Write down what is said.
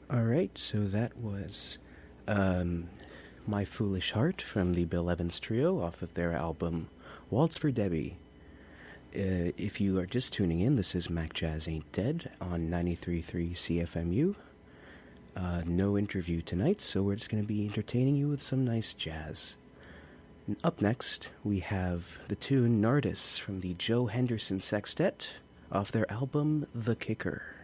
Alright, so that was um, My Foolish Heart from the Bill Evans Trio off of their album Waltz for Debbie. If you are just tuning in, this is Mac Jazz Ain't Dead on 93.3 CFMU. No interview tonight, so we're just going to be entertaining you with some nice jazz. And up next, we have the tune Nardis from the Joe Henderson Sextet off their album The Kicker.